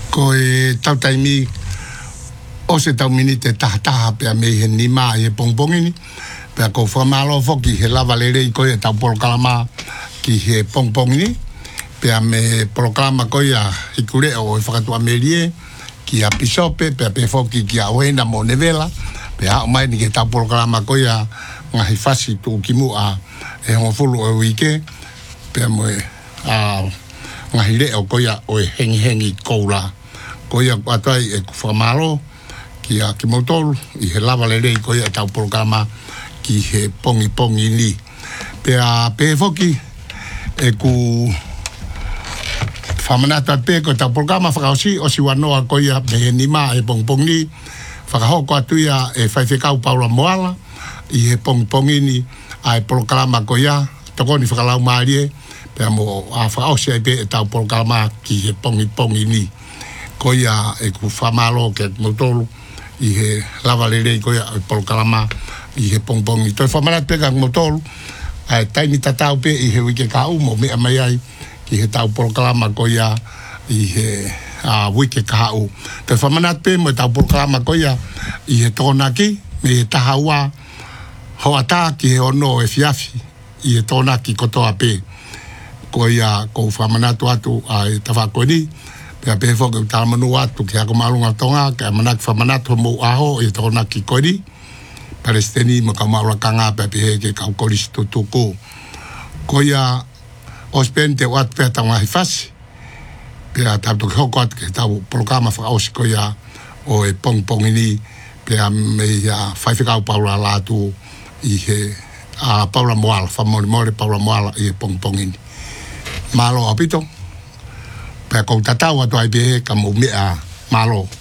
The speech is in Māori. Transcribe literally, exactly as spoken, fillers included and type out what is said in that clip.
ko e tau taimi o se tau mini te tahataha pea me he nima e pongpongini pea ko whamalo foki he lava lere i koe tau polokalama ki he pongpongini pea me polokalama koe a hikure o e whakatua merie ki a pisope pea pe foki ki a oena mo nevela pea o mai ni ke tau polokalama koe a ngahi fasi tu kimu a e hongo fulu o wike pea mo e a ngahi le o koe a o e hengi hengi koula koe a kuatai e whamalo ki a ki motolu i he lava lere i koe a tau polokalama ki he pongi pongi ni pea pe foki e ku whamanata pe ko tau polokalama whakaosi o si wanoa koe a me ni ma e pongi pongi ni whakahoko atuia e whaiwhekau Paula Moala i he pongi pongi ni a e polokalama koe a tokoni whakalau maarie pea mo a whakaosi ai pe e tau polokalama ki he pongi pongi ni koe a e ku whamalo ke motolu i he lava lere i koe a e polokalama i he pongi pongi toi whamanata pe ka motolu a e taimi tatau pe i he wike ka umo mea mai ai ki he tau polokalama koe a i he a wike ka hau toi whamanata pe mo tau polokalama koe a i he tōnaki me he tahaua hoata ki he ono e fiafi i he tōnaki kotoa pe koe a kou whamanatu atu a e tawhakoni pea pe whoke utamanu atu ki hako marunga tonga ke a manaki whamanatu mo aho i he tōnaki kori Palestini mo ka maura kanga pe pe ke ka koris tutuku koe a ospente wat pe tanga hifasi pe a tau ke hokot ke tau programa fa os koe a o e pong pongini pe a me a whaiwhikau Paula latu i he a Paula Moala whamori more Paula Moala i e pong pongini malo apito pe a kou tatau atu ai pe ka mo mea malo